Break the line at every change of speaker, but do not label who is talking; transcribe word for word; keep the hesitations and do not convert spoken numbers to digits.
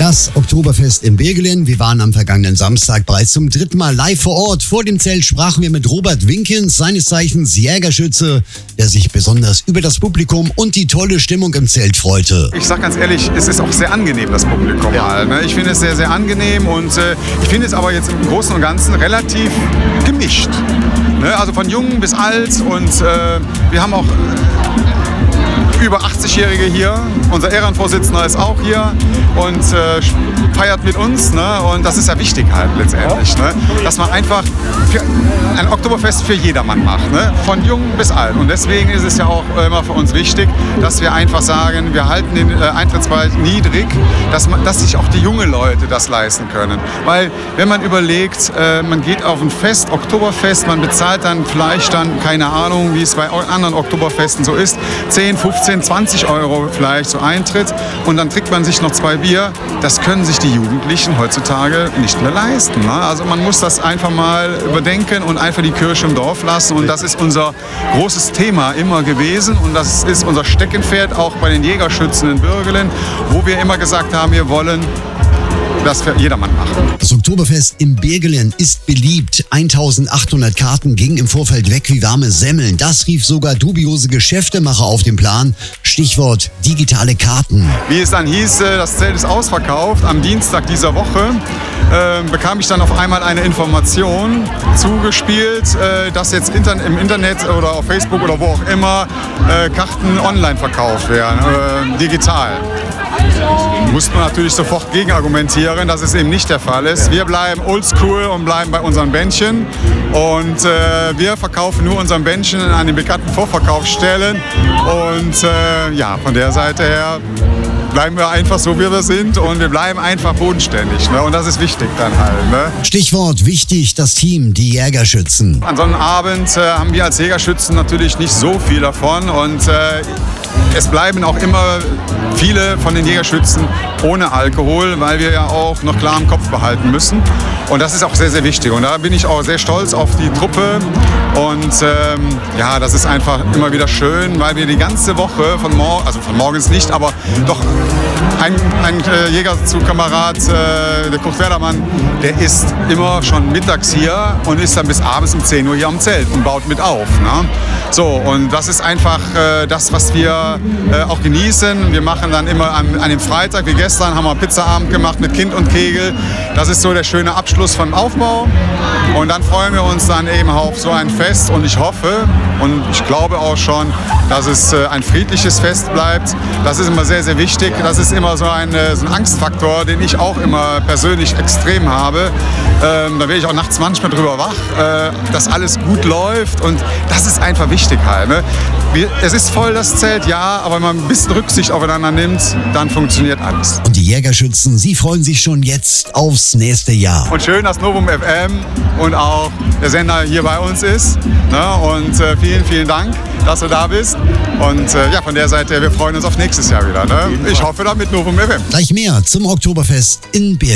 Das Oktoberfest in Bergelen. Wir waren am vergangenen Samstag bereits zum dritten Mal live vor Ort. Vor dem Zelt sprachen wir mit Robert Winkens, seines Zeichens Jägerschütze, der sich besonders über das Publikum und die tolle Stimmung im Zelt freute.
Ich sag ganz ehrlich, es ist auch sehr angenehm, das Publikum mal. Ne? Ich finde es sehr, sehr angenehm und äh, ich finde es aber jetzt im Großen und Ganzen relativ gemischt. Ne? Also von jung bis alt und äh, wir haben auch über achtzig-Jährige hier. Unser Ehrenvorsitzender ist auch hier und äh, feiert mit uns. Ne? Und das ist ja wichtig halt letztendlich. Ne? Dass man einfach für ein Oktoberfest für jedermann macht. Ne? Von jung bis alt. Und deswegen ist es ja auch immer für uns wichtig, dass wir einfach sagen, wir halten den äh, Eintrittspreis niedrig, dass, man, dass sich auch die jungen Leute das leisten können. Weil wenn man überlegt, äh, man geht auf ein Fest, Oktoberfest, man bezahlt dann vielleicht dann, keine Ahnung, wie es bei anderen Oktoberfesten so ist, zehn, fünfzehn, zwanzig Euro vielleicht so Eintritt und dann trinkt man sich noch zwei Bier. Das können sich die Jugendlichen heutzutage nicht mehr leisten. Ne? Also man muss das einfach mal überdenken und einfach die Kirche im Dorf lassen und das ist unser großes Thema immer gewesen und das ist unser Steckenpferd auch bei den Jägerschützen in Bergelen, wo wir immer gesagt haben, wir wollen das für jedermann machen.
Das Oktoberfest in Bergelen ist beliebt. eintausendachthundert Karten gingen im Vorfeld weg wie warme Semmeln. Das rief sogar dubiose Geschäftemacher auf den Plan. Stichwort digitale Karten.
Wie es dann hieß, das Zelt ist ausverkauft. Am Dienstag dieser Woche äh, bekam ich dann auf einmal eine Information zugespielt, äh, dass jetzt inter- im Internet oder auf Facebook oder wo auch immer äh, Karten online verkauft werden, äh, digital. Mussten wir natürlich sofort gegenargumentieren, dass es eben nicht der Fall ist. Wir bleiben oldschool und bleiben bei unseren Bändchen. Und äh, wir verkaufen nur unseren Bändchen an den bekannten Vorverkaufsstellen. Und äh, ja, von der Seite her bleiben wir einfach so, wie wir sind und wir bleiben einfach bodenständig. Ne? Und das ist wichtig dann halt. Ne?
Stichwort wichtig, das Team, die Jägerschützen.
An so einem Abend äh, haben wir als Jägerschützen natürlich nicht so viel davon und äh, es bleiben auch immer viele von den Jägerschützen ohne Alkohol, weil wir ja auch noch klar im Kopf behalten müssen. Und das ist auch sehr, sehr wichtig. Und da bin ich auch sehr stolz auf die Truppe. Und ähm, ja, das ist einfach immer wieder schön, weil wir die ganze Woche von morgens, also von morgens nicht, aber doch ein, ein äh, Jägerzugkamerad, äh, der Kurt Werdermann, der ist immer schon mittags hier und ist dann bis abends um zehn Uhr hier am Zelt und baut mit auf. Ne? So, und das ist einfach äh, das, was wir äh, auch genießen. Wir machen dann immer an, an dem Freitag, wie gestern, haben wir Pizzaabend gemacht mit Kind und Kegel. Das ist so der schöne Abschluss vom Aufbau. Und dann freuen wir uns dann eben auf so ein Fest. Und ich hoffe und ich glaube auch schon, dass es äh, ein friedliches Fest bleibt. Das ist immer sehr, sehr wichtig. Das ist immer so ein, äh, so ein Angstfaktor, den ich auch immer persönlich extrem habe. Ähm, da werde ich auch nachts manchmal drüber wach, äh, dass alles gut läuft. Und das ist einfach wichtig halt. Ne? Wir, es ist voll das Zelt, ja, aber wenn man ein bisschen Rücksicht aufeinander nimmt, dann funktioniert alles.
Und die Jägerschützen, sie freuen sich schon jetzt aufs nächste Jahr.
Und schön, dass Novum F M und auch der Sender hier bei uns ist. Ne? Und äh, vielen, vielen Dank, dass du da bist. Und äh, ja, von der Seite, wir freuen uns auf nächstes Jahr wieder. Ne? Ich hoffe dann mit Novum F M.
Gleich mehr zum Oktoberfest in Bergelen.